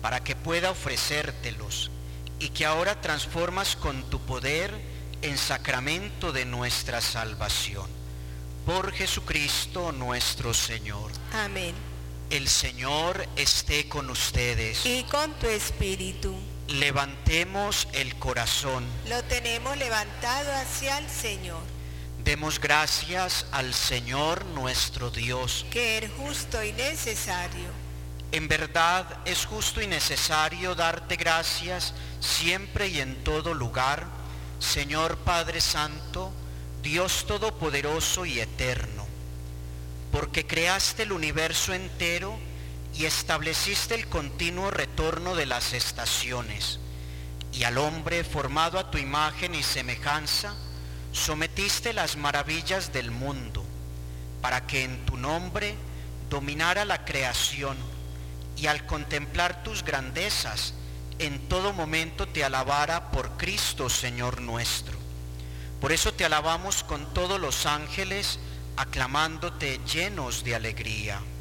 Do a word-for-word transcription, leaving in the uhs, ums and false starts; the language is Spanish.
para que pueda ofrecértelos, y que ahora transformas con tu poder en sacramento de nuestra salvación. Por Jesucristo nuestro Señor. Amén. El Señor esté con ustedes. Y con tu espíritu. Levantemos el corazón. Lo tenemos levantado hacia el Señor. Demos gracias al Señor nuestro Dios. Que es justo y necesario. En verdad es justo y necesario darte gracias siempre y en todo lugar, Señor Padre Santo, Dios Todopoderoso y Eterno, porque creaste el universo entero y estableciste el continuo retorno de las estaciones, y al hombre formado a tu imagen y semejanza, sometiste las maravillas del mundo, para que en tu nombre dominara la creación, y al contemplar tus grandezas, en todo momento te alabara por Cristo, Señor nuestro. Por eso te alabamos con todos los ángeles, aclamándote llenos de alegría.